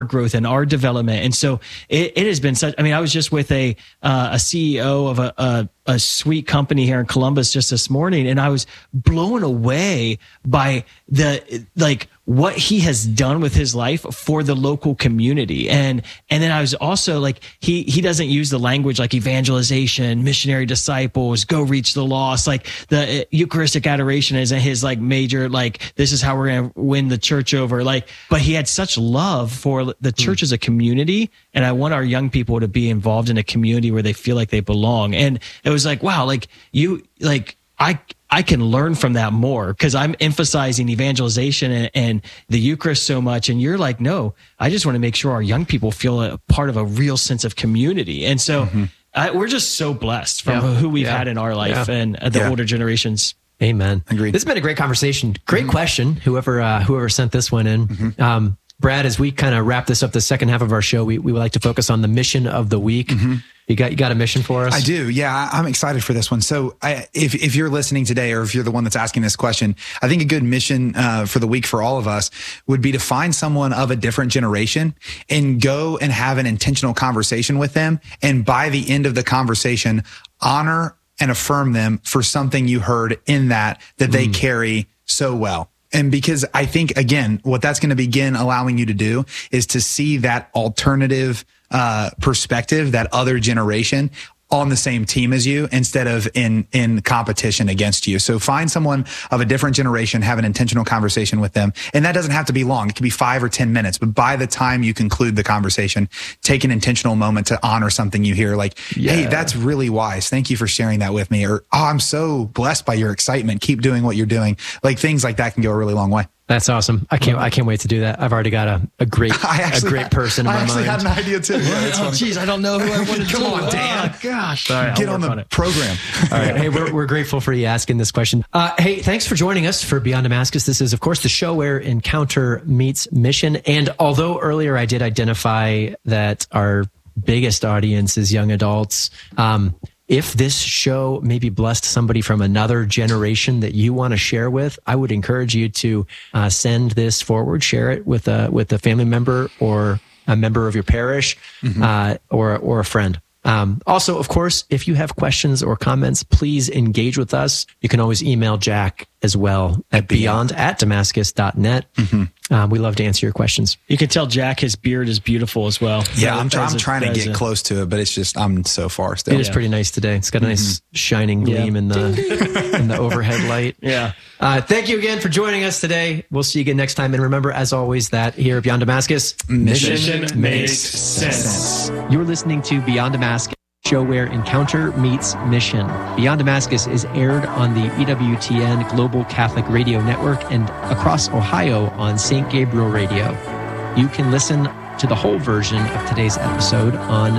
growth and our development. And so it has been such, I mean, I was just with a CEO of a sweet company here in Columbus just this morning, and I was blown away by what he has done with his life for the local community. And then I was also like, he doesn't use the language like evangelization, missionary disciples, go reach the lost. Like the Eucharistic adoration isn't his like major, like this is how we're going to win the church over. Like, but he had such love for the church as a community. And I want our young people to be involved in a community where they feel like they belong. And it was like, wow, like I can learn from that more because I'm emphasizing evangelization and the Eucharist so much. And you're like, no, I just want to make sure our young people feel a part of a real sense of community. And so we're just so blessed from who we've had in our life and the older generations. Amen. Agreed. This has been a great conversation. Great question. Whoever sent this one in. Brad, as we kind of wrap this up, the second half of our show, we would like to focus on the mission of the week. You got a mission for us? I do. Yeah, I'm excited for this one. So if you're listening today, or if you're the one that's asking this question, I think a good mission for the week for all of us would be to find someone of a different generation and go and have an intentional conversation with them. And by the end of the conversation, honor and affirm them for something you heard in that they carry so well. And because I think, again, what that's going to begin allowing you to do is to see that alternative perspective, that other generation on the same team as you instead of in competition against you. So find someone of a different generation, have an intentional conversation with them. And that doesn't have to be long. It can be 5 or 10 minutes, but by the time you conclude the conversation, take an intentional moment to honor something you hear. Like, hey, that's really wise. Thank you for sharing that with me. Or, oh, I'm so blessed by your excitement. Keep doing what you're doing. Like things like that can go a really long way. That's awesome. I can't wait to do that. I've already got a great person in my mind. I actually had an idea too. Oh, geez, I don't know who I want to do. Come on, Dan. Oh, gosh. Right, get on the program. All right. Hey, we're grateful for you asking this question. Hey, thanks for joining us for Beyond Damascus. This is, of course, the show where encounter meets mission. And although earlier I did identify that our biggest audience is young adults, if this show maybe blessed somebody from another generation that you want to share with, I would encourage you to send this forward, share it with a family member or a member of your parish, or a friend. Also, of course, if you have questions or comments, please engage with us. You can always email Jack as well at beyond@damascus.net. We love to answer your questions. You can tell Jack his beard is beautiful as well. Yeah, I'm trying to get close to it, but it's just, I'm so far still. It is pretty nice today. It's got a nice shining gleam in the overhead light. Yeah. Thank you again for joining us today. We'll see you again next time. And remember, as always, that here at Beyond Damascus, mission makes sense. You're listening to Beyond Damascus, show where encounter meets mission. Beyond Damascus is aired on the EWTN Global Catholic Radio Network and across Ohio on St. Gabriel Radio. You can listen to the whole version of today's episode on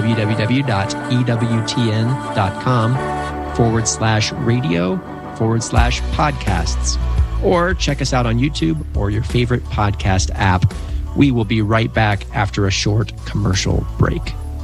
www.ewtn.com/radio/podcasts, or check us out on YouTube or your favorite podcast app. We will be right back after a short commercial break.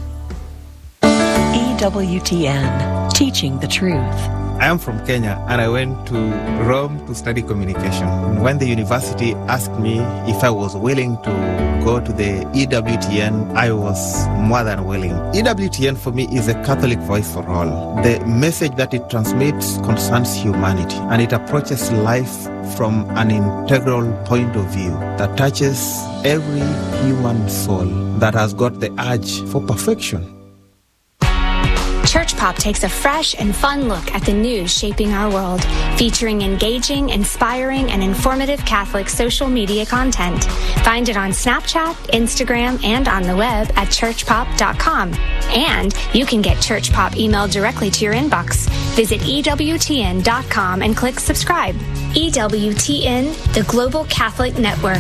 EWTN, teaching the truth. I am from Kenya and I went to Rome to study communication. When the university asked me if I was willing to go to the EWTN, I was more than willing. EWTN for me is a Catholic voice for all. The message that it transmits concerns humanity and it approaches life from an integral point of view that touches every human soul that has got the urge for perfection. Church Pop takes a fresh and fun look at the news shaping our world, featuring engaging, inspiring, and informative Catholic social media content. Find it on Snapchat, Instagram, and on the web at churchpop.com. And you can get Church Pop emailed directly to your inbox. Visit EWTN.com and click subscribe. EWTN, the Global Catholic Network.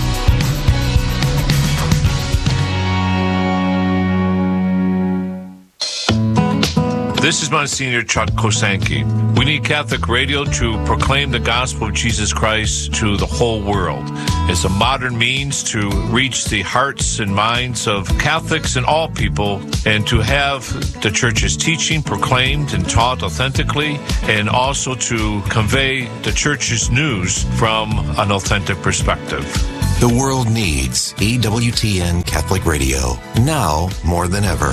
This is Monsignor Chuck Kosanke. We need Catholic radio to proclaim the gospel of Jesus Christ to the whole world. It's a modern means to reach the hearts and minds of Catholics and all people, and to have the Church's teaching proclaimed and taught authentically, and also to convey the Church's news from an authentic perspective. The world needs EWTN Catholic Radio now more than ever.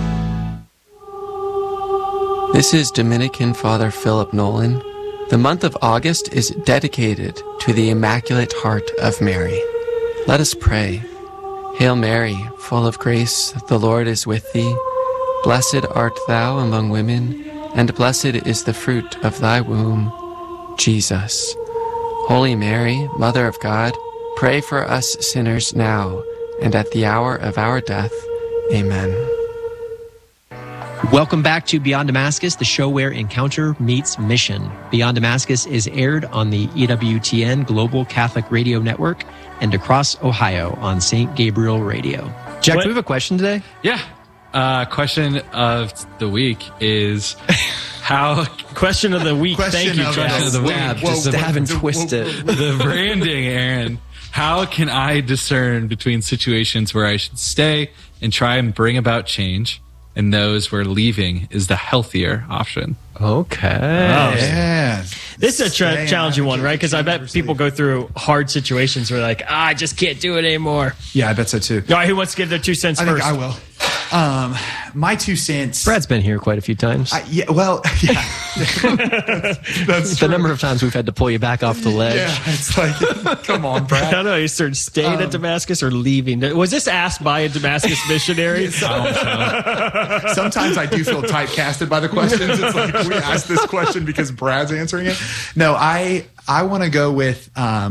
This is Dominican Father Philip Nolan. The month of August is dedicated to the Immaculate Heart of Mary. Let us pray. Hail Mary, full of grace, the Lord is with thee. Blessed art thou among women, and blessed is the fruit of thy womb, Jesus. Holy Mary, Mother of God, pray for us sinners now and at the hour of our death. Amen. Welcome back to Beyond Damascus, the show where encounter meets mission. Beyond Damascus is aired on the EWTN Global Catholic Radio Network and across Ohio on St. Gabriel Radio. Jack, do we have a question today? Yeah. Question of the week is how... Question of the week. Thank you, Question of the week. Just stab and twist it. The branding, Aaron. How can I discern between situations where I should stay and try and bring about change and those where leaving is the healthier option? Okay. Yeah. This is a challenging one, right? Because I bet people go through hard situations where they're like, I just can't do it anymore. Yeah, I bet so too. All right, who wants to give their 2 cents I first? think I will. My 2 cents. Brad's been here quite a few times. Yeah. That's the number of times we've had to pull you back off the ledge. Yeah, it's like, come on, I Brad. don't know. You started staying at Damascus or leaving. Was this asked by a Damascus missionary? Sometimes I do feel typecasted by the questions. It's like we asked this question because Brad's answering it. No, I want to go with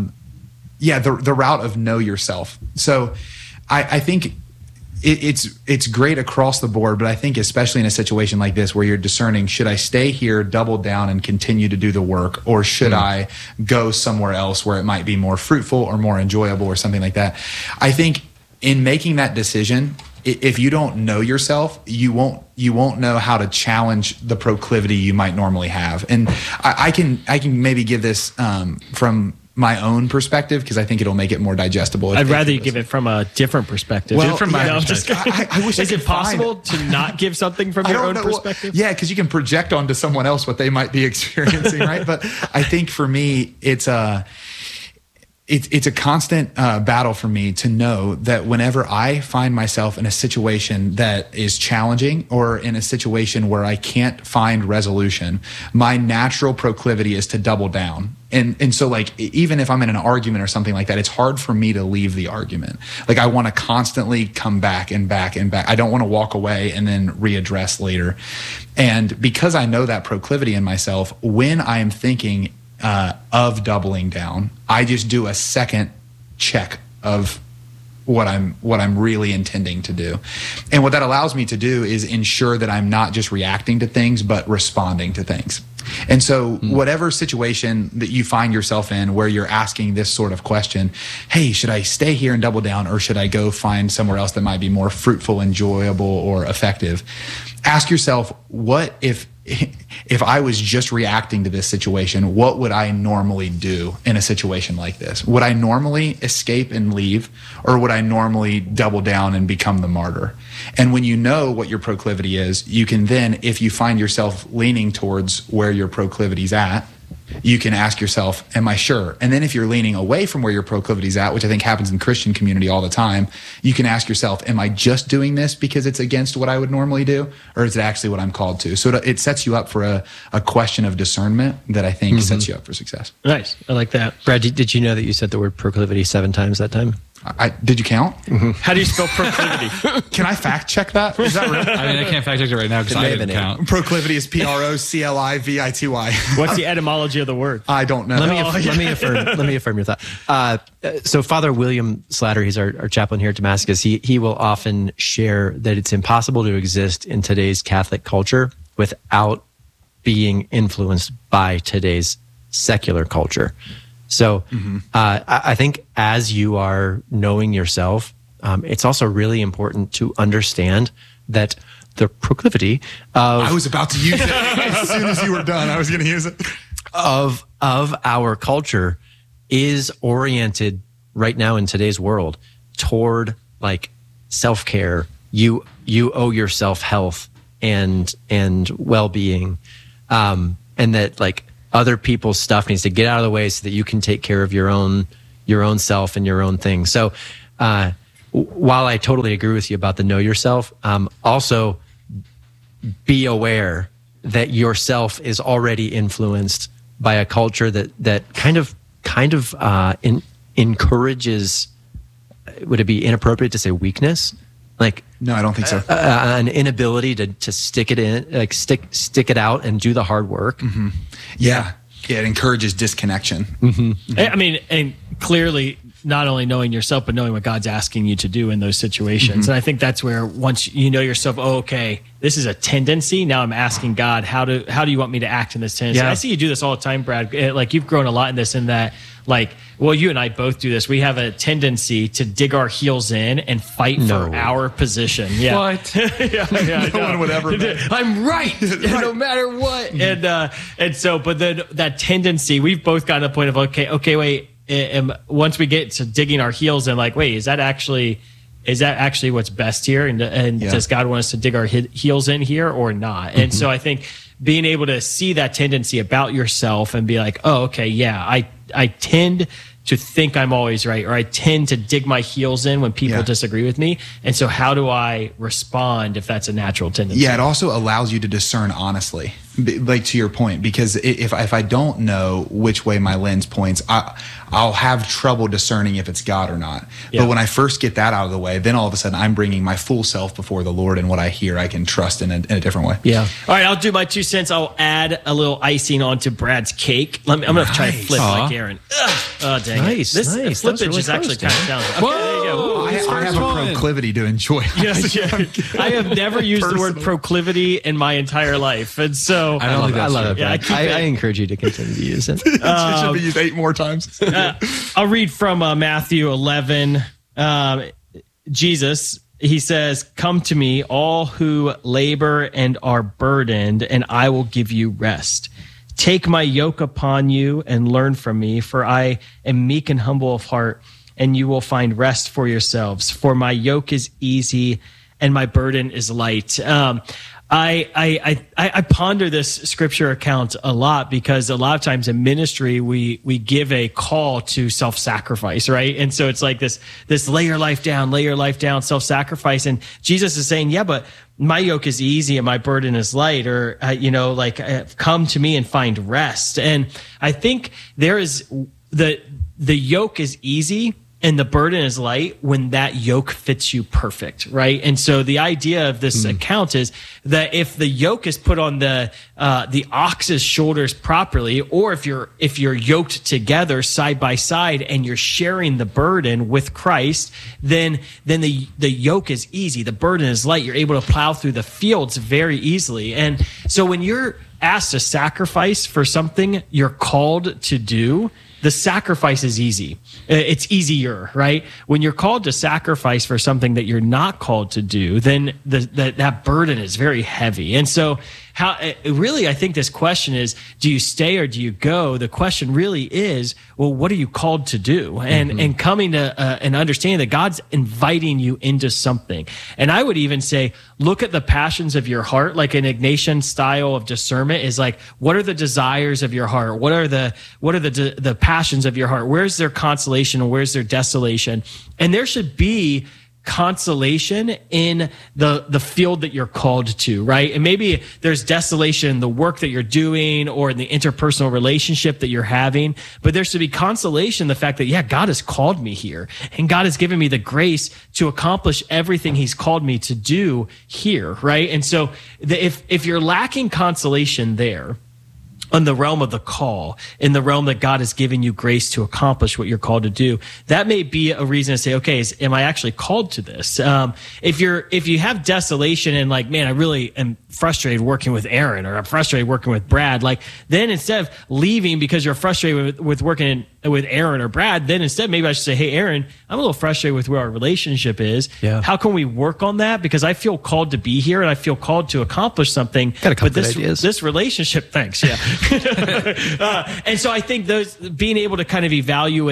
the route of know yourself. So I think it's great across the board, but I think especially in a situation like this where you're discerning, should I stay here, double down, and continue to do the work, or should I go somewhere else where it might be more fruitful or more enjoyable or something like that? I think in making that decision, if you don't know yourself, you won't know how to challenge the proclivity you might normally have. And I can maybe give this from my own perspective because I think it'll make it more digestible. I'd rather you give it from a different perspective. Well, from my perspective. I wish Is it possible to not give something from your own perspective? Yeah, because you can project onto someone else what they might be experiencing, right? But I think for me, it's a constant battle for me to know that whenever I find myself in a situation that is challenging or in a situation where I can't find resolution, my natural proclivity is to double down. And so like, even if I'm in an argument or something like that, it's hard for me to leave the argument. Like I want to constantly come back and back and back. I don't want to walk away and then readdress later. And because I know that proclivity in myself, when I am thinking of doubling down, I just do a second check of what I'm really intending to do. And what that allows me to do is ensure that I'm not just reacting to things, but responding to things. And so whatever situation that you find yourself in where you're asking this sort of question, hey, should I stay here and double down, or should I go find somewhere else that might be more fruitful, enjoyable, or effective? Ask yourself, what if I was just reacting to this situation, what would I normally do in a situation like this? Would I normally escape and leave, or would I normally double down and become the martyr? And when you know what your proclivity is, you can then, if you find yourself leaning towards where your proclivity's at, you can ask yourself, am I sure? And then if you're leaning away from where your proclivity's at, which I think happens in the Christian community all the time, you can ask yourself, am I just doing this because it's against what I would normally do? Or is it actually what I'm called to? So it sets you up for a question of discernment that I think sets you up for success. Nice. I like that. Brad, did you know that you said the word proclivity 7 times that time? Did you count? How do you spell proclivity? Can I fact check that? Is that right? I mean, I can't fact check it right now because I didn't count. Proclivity is Proclivity. What's the etymology of the word? I don't know. Let me affirm your thought. So Father William Slatter, he's our chaplain here at Damascus. He will often share that it's impossible to exist in today's Catholic culture without being influenced by today's secular culture. So I think as you are knowing yourself, it's also really important to understand that the proclivity of... I was about to use it as soon as you were done. I was going to use it. Of our culture is oriented right now in today's world toward like self-care. You owe yourself health and well-being, and that like other people's stuff needs to get out of the way so that you can take care of your own your own self and your own thing. So while I totally agree with you about the know yourself, also be aware that yourself is already influenced by a culture that kind of encourages, would it be inappropriate to say weakness? Like, no, I don't think so. An inability to stick it in, like stick it out and do the hard work. Mm-hmm. Yeah, it encourages disconnection. Mm-hmm. I mean, and clearly not only knowing yourself, but knowing what God's asking you to do in those situations. Mm-hmm. And I think that's where once you know yourself, oh, okay, this is a tendency. Now I'm asking God, how do you want me to act in this tendency? Yeah. I see you do this all the time, Brad. Like you've grown a lot in this and that. Like, well, you and I both do this. We have a tendency to dig our heels in and fight for our position. Yeah. What? No one would ever. I'm right, no matter what. And so, but then that tendency, we've both gotten to the point of okay, wait. And once we get to digging our heels in, like, wait, is that actually what's best here? And does God want us to dig our heels in here or not? And so I think being able to see that tendency about yourself and be like, oh, okay, yeah, I tend to think I'm always right, or I tend to dig my heels in when people disagree with me. And so how do I respond if that's a natural tendency? Yeah, it also allows you to discern honestly, like to your point, because if I don't know which way my lens points, I'll have trouble discerning if it's God or not. Yeah. But when I first get that out of the way, then all of a sudden I'm bringing my full self before the Lord, and what I hear I can trust in a different way. Yeah. All right, I'll do my 2 cents. I'll add a little icing onto Brad's cake. I'm going to try to flip like Aaron. Oh, dang it. This flippage really is actually kind of challenging. Okay, there you go. I have a proclivity to enjoy it. I have never used the word proclivity in my entire life. And so I love it. Yeah, I encourage you to continue to use it. It should be used 8 more times. I'll read from Matthew 11. Jesus, he says, "Come to me, all who labor and are burdened, and I will give you rest. Take my yoke upon you and learn from me, for I am meek and humble of heart, and you will find rest for yourselves. For my yoke is easy and my burden is light." I ponder this scripture account a lot, because a lot of times in ministry we give a call to self-sacrifice, right? And so it's like this lay your life down, self-sacrifice. And Jesus is saying, yeah, but my yoke is easy and my burden is light, or come to me and find rest. And I think there is the yoke is easy and the burden is light when that yoke fits you perfect, right? And so the idea of this account is that if the yoke is put on the ox's shoulders properly, or if you're yoked together side by side and you're sharing the burden with Christ, then the yoke is easy, the burden is light. You're able to plow through the fields very easily. And so when you're asked to sacrifice for something you're called to do, the sacrifice is easy. It's easier, right? When you're called to sacrifice for something that you're not called to do, then that burden is very heavy. And so I think this question is, do you stay or do you go? The question really is, well, what are you called to do? And coming to an understanding that God's inviting you into something. And I would even say, look at the passions of your heart, like an Ignatian style of discernment is like, what are the desires of your heart? What are the passions of your heart? Where's their consolation and where's their desolation? And there should be consolation in the field that you're called to, right? And maybe there's desolation in the work that you're doing or in the interpersonal relationship that you're having, but there should be consolation in the fact that, yeah, God has called me here and God has given me the grace to accomplish everything he's called me to do here, right? And so if you're lacking consolation there, in the realm of the call, in the realm that God has given you grace to accomplish what you're called to do, that may be a reason to say, okay, am I actually called to this? If you have desolation and like, man, I really am frustrated working with Aaron, or I'm frustrated working with Brad, like then instead of leaving because you're frustrated with working with Aaron or Brad, then instead maybe I should say, hey, Aaron, I'm a little frustrated with where our relationship is. Yeah. How can we work on that? Because I feel called to be here and I feel called to accomplish something. Got a couple of ideas. This relationship, thanks. Yeah. And so I think being able to kind of evaluate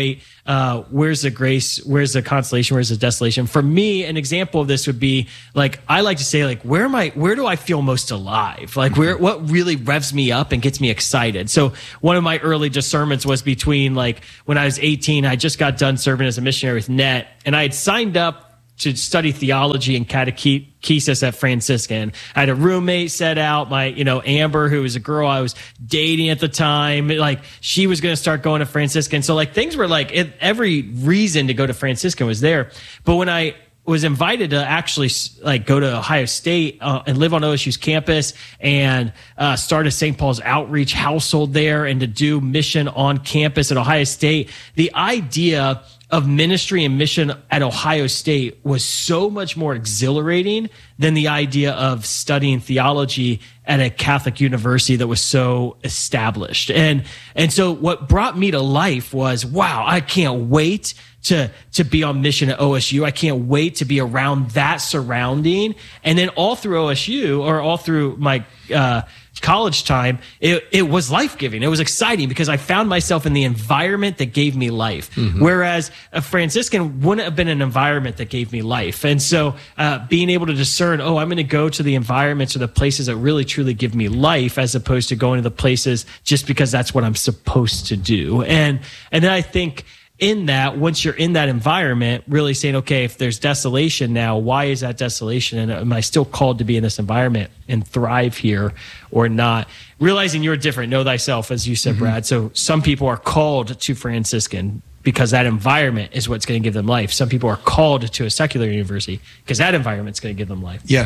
where's the grace, where's the consolation, where's the desolation? For me, an example of this would be like, I like to say, like, where do I feel most alive? Like, what really revs me up and gets me excited? So one of my early discernments was between, like, when I was 18, I just got done serving as a missionary with NET, and I had signed up to study theology and catechesis at Franciscan. I had a roommate set out, my, Amber, who was a girl I was dating at the time. Like, she was going to start going to Franciscan. So, like, things were like, every reason to go to Franciscan was there. But when I was invited to actually, like, go to Ohio State and live on OSU's campus and start a St. Paul's outreach household there and to do mission on campus at Ohio State, the idea of ministry and mission at Ohio State was so much more exhilarating than the idea of studying theology at a Catholic university that was so established. And so what brought me to life was, wow, I can't wait to be on mission at OSU. I can't wait to be around that surrounding. And then all through OSU, or all through my college time, it was life-giving. It was exciting because I found myself in the environment that gave me life. Whereas a Franciscan wouldn't have been an environment that gave me life. And so being able to discern, I'm going to go to the environments or the places that really truly give me life, as opposed to going to the places just because that's what I'm supposed to do. And then I think in that, once you're in that environment, really saying, okay, if there's desolation now, why is that desolation? And am I still called to be in this environment and thrive here or not? Realizing you're different, know thyself, as you said, Brad. So some people are called to Franciscan because that environment is what's going to give them life. Some people are called to a secular university because that environment's going to give them life. Yeah.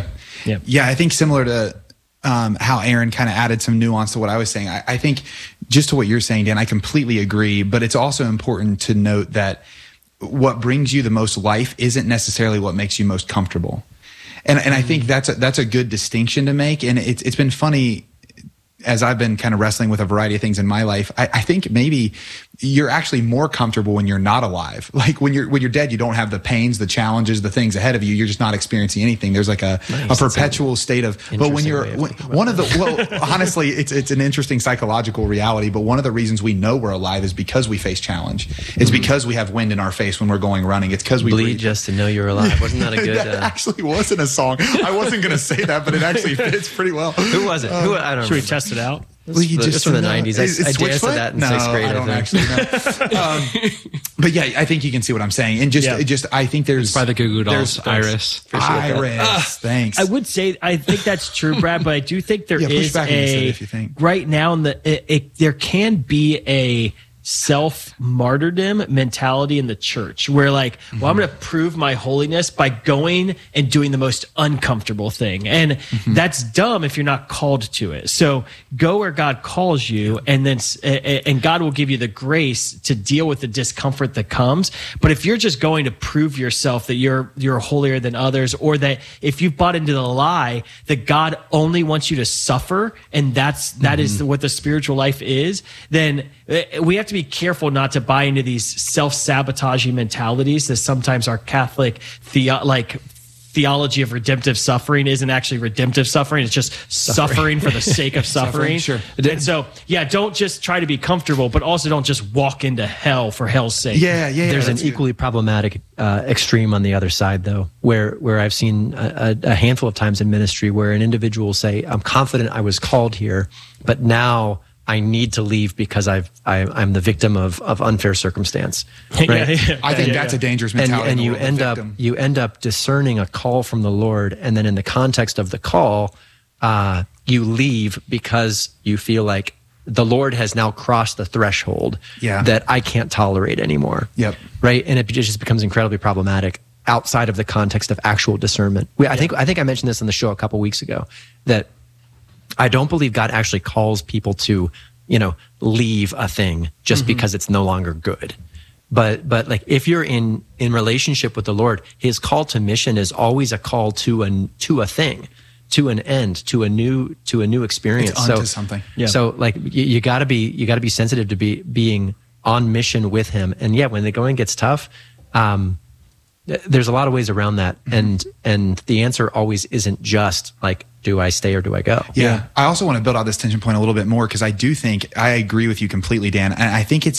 I think similar to how Aaron kind of added some nuance to what I was saying. I think just to what you're saying, Dan, I completely agree, but it's also important to note that what brings you the most life isn't necessarily what makes you most comfortable. And I think that's a good distinction to make. And it's been funny as I've been kind of wrestling with a variety of things in my life. I think maybe you're actually more comfortable when you're not alive. Like when you're dead, you don't have the pains, the challenges, the things ahead of you. You're just not experiencing anything. There's like a perpetual state of, but when you're, honestly, it's an interesting psychological reality, but one of the reasons we know we're alive is because we face challenge. It's because we have wind in our face when we're going running. It's because we bleed just to know you're alive. Wasn't that a good, that actually wasn't a song. I wasn't going to say that, but it actually fits pretty well. Who was it? I don't know. Should we test it out? Well, just from the 90s. I danced to that in sixth grade. I don't actually know. But yeah, I think you can see what I'm saying. And I think there's by the Goo Goo Dolls, Iris. Iris, thanks. I would say I think that's true, Brad, but I do think there is right now there can be a self-martyrdom mentality in the church where, like, well, I'm going to prove my holiness by going and doing the most uncomfortable thing. And that's dumb if you're not called to it. So go where God calls you, and then and God will give you the grace to deal with the discomfort that comes. But if you're just going to prove yourself that you're holier than others, or that if you've bought into the lie that God only wants you to suffer, and that is what the spiritual life is, then we have to be careful not to buy into these self-sabotaging mentalities that sometimes our Catholic theology of redemptive suffering isn't actually redemptive suffering. It's just suffering for the sake of suffering. Sure. And so, don't just try to be comfortable, but also don't just walk into hell for hell's sake. There's an equally problematic extreme on the other side, though, where I've seen a handful of times in ministry where an individual will say, I'm confident I was called here, but now I need to leave because I'm the victim of unfair circumstance. Right? I think that's a dangerous mentality. And you end up discerning a call from the Lord, and then in the context of the call, you leave because you feel like the Lord has now crossed the threshold that I can't tolerate anymore. Right, and it just becomes incredibly problematic outside of the context of actual discernment. I think I mentioned this on the show a couple weeks ago that I don't believe God actually calls people to, leave a thing just because it's no longer good. But like if you're in relationship with the Lord, his call to mission is always a call to a thing, to an end, to a new experience. It's onto something. So like you gotta be sensitive to being on mission with him. And when the going gets tough, there's a lot of ways around that. And the answer always isn't just like, do I stay or do I go? Yeah. I also want to build out this tension point a little bit more because I do think I agree with you completely, Dan. And I think it's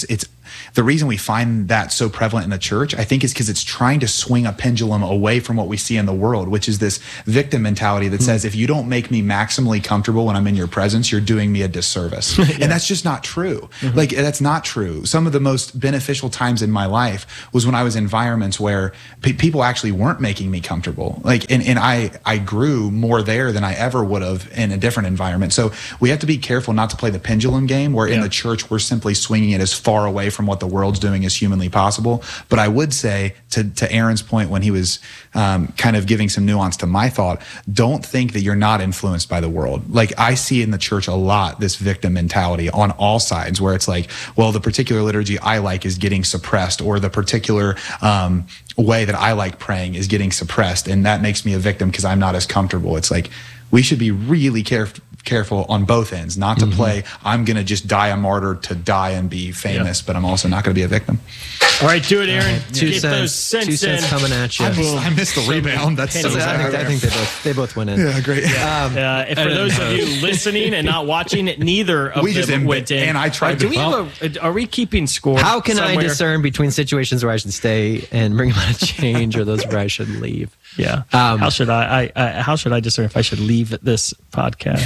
The reason we find that so prevalent in the church, I think, is because it's trying to swing a pendulum away from what we see in the world, which is this victim mentality that says, if you don't make me maximally comfortable when I'm in your presence, you're doing me a disservice. And that's just not true. Like, that's not true. Some of the most beneficial times in my life was when I was in environments where people actually weren't making me comfortable. Like, and I grew more there than I ever would have in a different environment. So we have to be careful not to play the pendulum game where in the church we're simply swinging it as far away from what the world's doing as humanly possible. But I would say to Aaron's point when he was kind of giving some nuance to my thought, don't think that you're not influenced by the world. Like, I see in the church a lot this victim mentality on all sides where it's like, well, the particular liturgy I like is getting suppressed, or the particular way that I like praying is getting suppressed, and that makes me a victim because I'm not as comfortable. It's like, we should be really careful on both ends, not to play, I'm going to just die a martyr to die and be famous, but I'm also not going to be a victim. All right, do it, Aaron. Two cents coming at you. I missed the rebound. That's so sad. I think they both went in. Yeah, great. If for those of you listening and not watching, neither of them went in. And I tried to. Are we keeping score? How can I discern between situations where I should stay and bring about a change, or those where I should leave? Yeah. How should I discern if I should leave this podcast?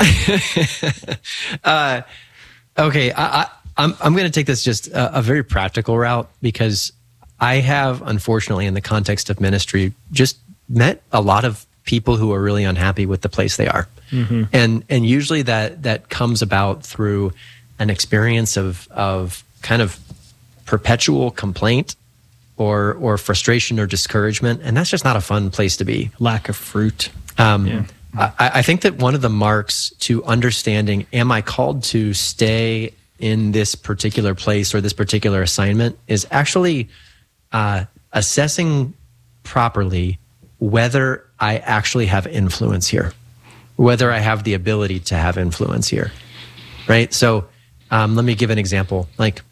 Okay. I'm going to take this just a very practical route, because I have, unfortunately, in the context of ministry, just met a lot of people who are really unhappy with the place they are. And usually that comes about through an experience of kind of perpetual complaint or frustration or discouragement. And that's just not a fun place to be. Lack of fruit. I think that one of the marks to understanding, am I called to stay in this particular place or this particular assignment, is actually assessing properly whether I actually have influence here, whether I have the ability to have influence here, right? So let me give an example. Like,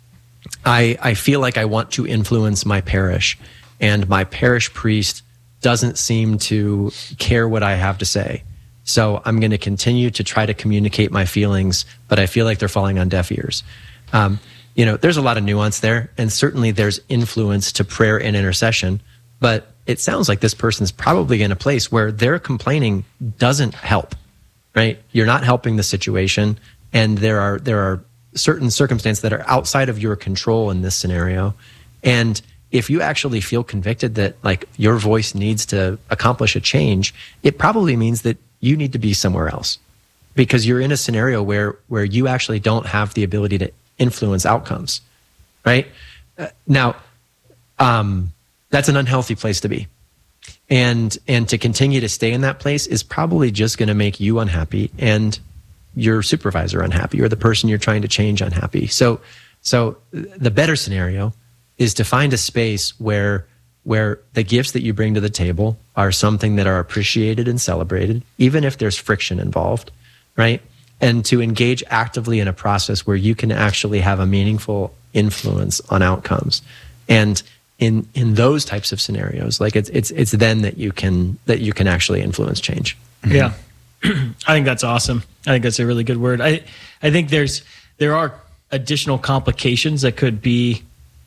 I feel like I want to influence my parish, and my parish priest doesn't seem to care what I have to say. So I'm going to continue to try to communicate my feelings, but I feel like they're falling on deaf ears. There's a lot of nuance there, and certainly there's influence to prayer and intercession, but it sounds like this person's probably in a place where their complaining doesn't help, right? You're not helping the situation, and there are certain circumstances that are outside of your control in this scenario. And if you actually feel convicted that, like, your voice needs to accomplish a change, it probably means that you need to be somewhere else, because you're in a scenario where you actually don't have the ability to influence outcomes, right? Now, that's an unhealthy place to be. And to continue to stay in that place is probably just going to make you unhappy and your supervisor unhappy, or the person you're trying to change unhappy. So the better scenario is to find a space where the gifts that you bring to the table are something that are appreciated and celebrated, even if there's friction involved, right? And to engage actively in a process where you can actually have a meaningful influence on outcomes. And in those types of scenarios, like it's then that you can actually influence change. Yeah. I think that's awesome. I think that's a really good word. I think there are additional complications that could be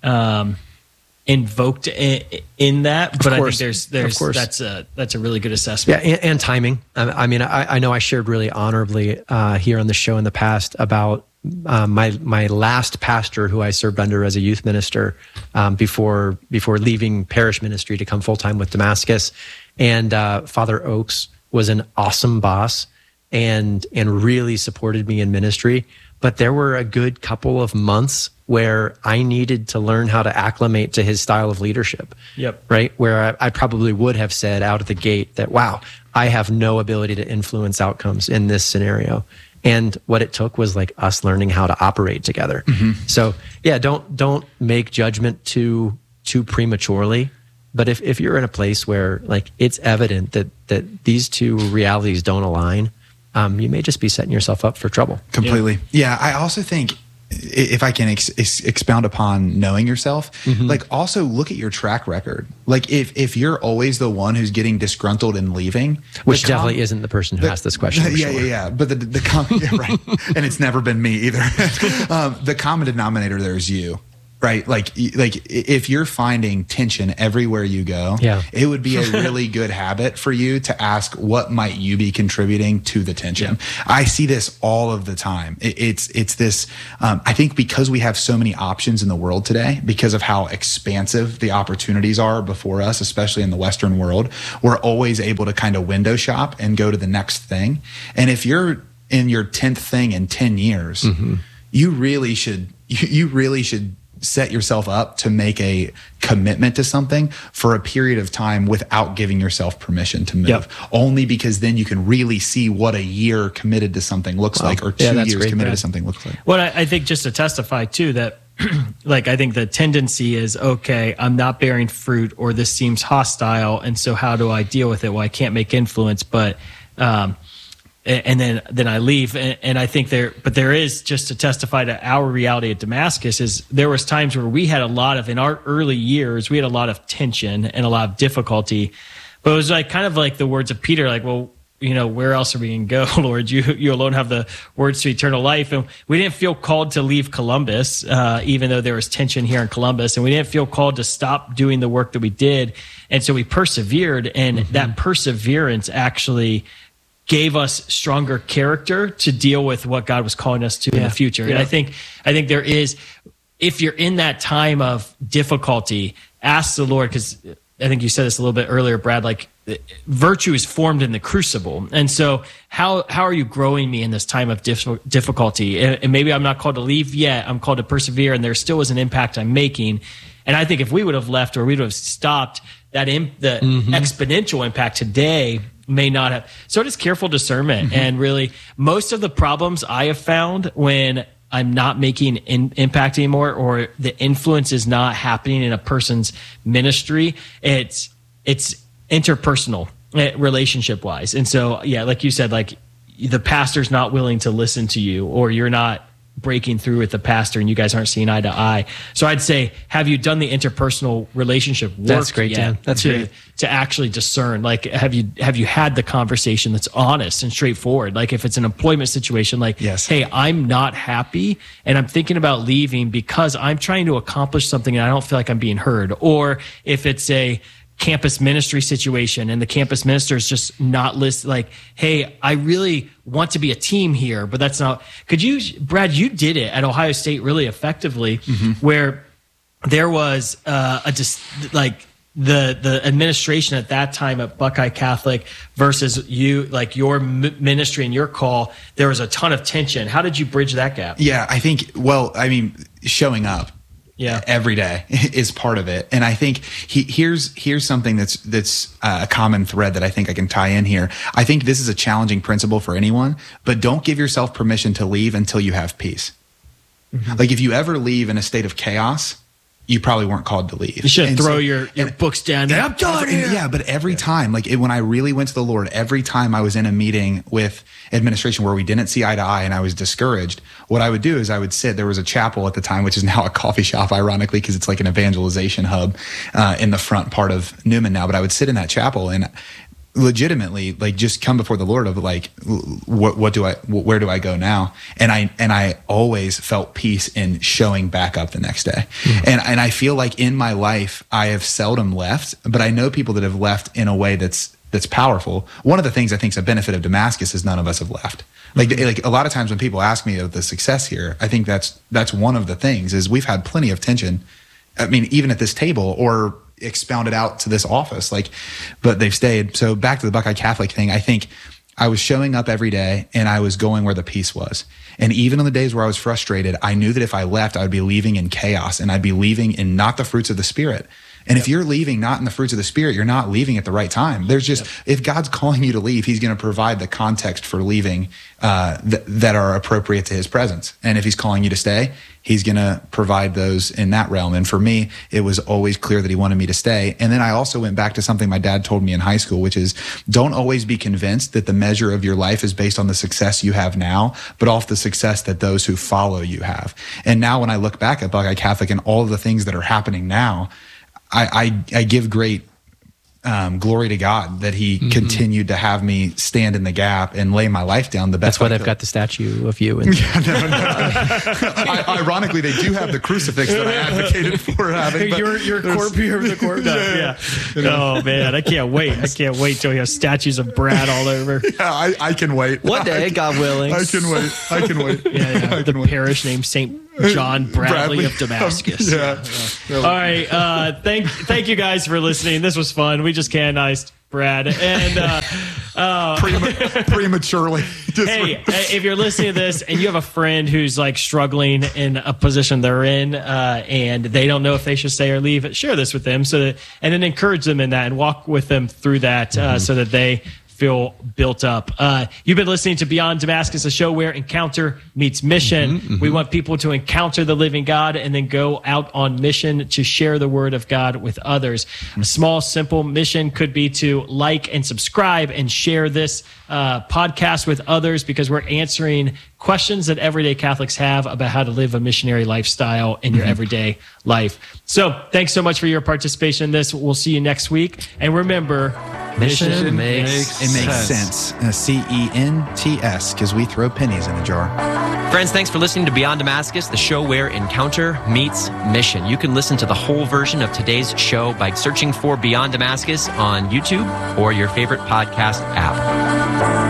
invoked in that, but I think there's that's a really good assessment. Yeah, and timing. I mean, I know I shared really honorably here on the show in the past about my last pastor who I served under as a youth minister before leaving parish ministry to come full time with Damascus, and Father Oakes was an awesome boss and really supported me in ministry. But there were a good couple of months where I needed to learn how to acclimate to his style of leadership. Yep. Right? Where I probably would have said out of the gate that, wow, I have no ability to influence outcomes in this scenario. And what it took was like us learning how to operate together. Mm-hmm. So yeah, don't make judgment too prematurely. But if you're in a place where like it's evident that these two realities don't align, you may just be setting yourself up for trouble. Completely. Yeah. I also think, if I can expound upon knowing yourself, mm-hmm. like also look at your track record. Like if you're always the one who's getting disgruntled and leaving, which definitely isn't the person who asked this question. Yeah. But the right, and it's never been me either. The common denominator there is you. right? Like if you're finding tension everywhere you go, it would be a really good habit for you to ask, what might you be contributing to the tension? I see this all of the time. It's this, I think because we have so many options in the world today, because of how expansive the opportunities are before us, especially in the Western world, we're always able to kind of window shop and go to the next thing. And if you're in your 10th thing in 10 years, you really should set yourself up to make a commitment to something for a period of time without giving yourself permission to move. Only because then you can really see what a year committed to something looks like, or 2 years committed to something looks like. Well, I think just to testify too that like, I think the tendency is, okay, I'm not bearing fruit, or this seems hostile, and so how do I deal with it? Well, I can't make influence, but and then I leave. And I think there is, just to testify to our reality at Damascus, is there was times where we had in our early years, we had a lot of tension and a lot of difficulty, but it was like kind of like the words of Peter, like, well, where else are we going to go, Lord? You alone have the words to eternal life. And we didn't feel called to leave Columbus, even though there was tension here in Columbus, and we didn't feel called to stop doing the work that we did. And so we persevered, and that perseverance actually gave us stronger character to deal with what God was calling us to in the future. And I think there is, if you're in that time of difficulty, ask the Lord, because I think you said this a little bit earlier, Brad, like virtue is formed in the crucible. And so how are you growing me in this time of difficulty? And maybe I'm not called to leave yet. I'm called to persevere, and there still is an impact I'm making. And I think if we would have left, or we would have stopped, that the exponential impact today may not have. So it is careful discernment. And really, most of the problems I have found when I'm not making impact anymore, or the influence is not happening in a person's ministry, it's interpersonal, relationship wise. And so, like you said, like the pastor's not willing to listen to you, or you're not breaking through with the pastor and you guys aren't seeing eye to eye. So I'd say, have you done the interpersonal relationship work? That's great, Dan. That's great. To actually discern, like, have you had the conversation that's honest and straightforward? Like, if it's an employment situation, like, hey, I'm not happy and I'm thinking about leaving because I'm trying to accomplish something and I don't feel like I'm being heard. Or if it's a campus ministry situation and the campus minister is just not listed, like, hey, I really want to be a team here, but that's not. Brad, you did it at Ohio State really effectively, where there was the administration at that time at Buckeye Catholic versus you, like your ministry and your call, there was a ton of tension. How did you bridge that gap? Yeah, I think, showing up every day is part of it. And I think here's something that's a common thread that I think I can tie in here. I think this is a challenging principle for anyone, but don't give yourself permission to leave until you have peace. Like, if you ever leave in a state of chaos, you probably weren't called to leave. You should throw your books down. I'm done here. Yeah, but every time, like when I really went to the Lord, every time I was in a meeting with administration where we didn't see eye to eye and I was discouraged, what I would do is I would sit. There was a chapel at the time, which is now a coffee shop, ironically, because it's like an evangelization hub in the front part of Newman now. But I would sit in that chapel and legitimately, like, just come before the Lord of like, where do I go now? And I always felt peace in showing back up the next day. And I feel like in my life, I have seldom left, but I know people that have left in a way that's powerful. One of the things I think is a benefit of Damascus is none of us have left. Like a lot of times when people ask me of the success here, I think that's one of the things is we've had plenty of tension. I mean, even at this table, or expounded out to this office, but they've stayed. So back to the Buckeye Catholic thing, I think I was showing up every day and I was going where the peace was. And even on the days where I was frustrated, I knew that if I left, I would be leaving in chaos, and I'd be leaving in not the fruits of the Spirit. And if you're leaving not in the fruits of the Spirit, you're not leaving at the right time. There's just, if God's calling you to leave, he's going to provide the context for leaving that are appropriate to his presence. And if he's calling you to stay, he's going to provide those in that realm. And for me, it was always clear that he wanted me to stay. And then I also went back to something my dad told me in high school, which is, don't always be convinced that the measure of your life is based on the success you have now, but off the success that those who follow you have. And now when I look back at Buckeye Catholic and all of the things that are happening now, I give great glory to God that he continued to have me stand in the gap and lay my life down the best. That's why I they've could. got the statue of you. And Ironically, they do have the crucifix that I advocated for having. But You're the court. Yeah. Oh man, I can't wait. I can't wait till we have statues of Brad all over. Yeah, I can wait. one day, God willing. I can wait. Yeah. The parish named St. John Bradley of Damascus. Yeah. All right. Thank you guys for listening. This was fun. We just canonized Brad. And prematurely. Hey, if you're listening to this and you have a friend who's like struggling in a position they're in, and they don't know if they should stay or leave, share this with them and then encourage them in that and walk with them through that so that they feel built up. You've been listening to Beyond Damascus, a show where encounter meets mission. We want people to encounter the living God and then go out on mission to share the word of God with others. A small, simple mission could be to like and subscribe and share this podcast with others, because we're answering questions that everyday Catholics have about how to live a missionary lifestyle in your everyday life. So thanks so much for your participation in this. We'll see you next week. And remember, Mission makes sense. CENTS, because we throw pennies in a jar. Friends, thanks for listening to Beyond Damascus, the show where encounter meets mission. You can listen to the whole version of today's show by searching for Beyond Damascus on YouTube or your favorite podcast app.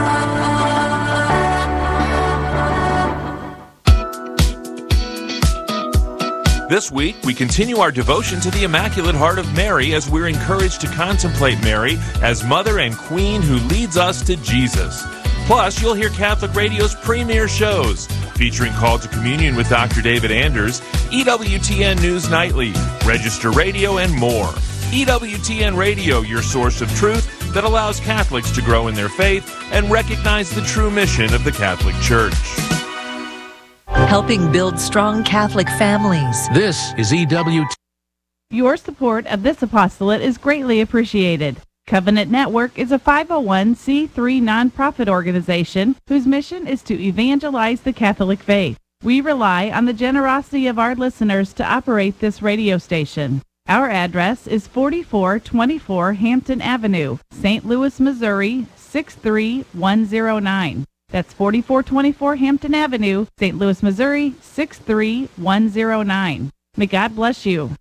This week, we continue our devotion to the Immaculate Heart of Mary as we're encouraged to contemplate Mary as Mother and Queen who leads us to Jesus. Plus, you'll hear Catholic Radio's premier shows, featuring Call to Communion with Dr. David Anders, EWTN News Nightly, Register Radio, and more. EWTN Radio, your source of truth that allows Catholics to grow in their faith and recognize the true mission of the Catholic Church. Helping build strong Catholic families. This is EWTN. Your support of this apostolate is greatly appreciated. Covenant Network is a 501c3 nonprofit organization whose mission is to evangelize the Catholic faith. We rely on the generosity of our listeners to operate this radio station. Our address is 4424 Hampton Avenue, St. Louis, Missouri, 63109. That's 4424 Hampton Avenue, St. Louis, Missouri, 63109. May God bless you.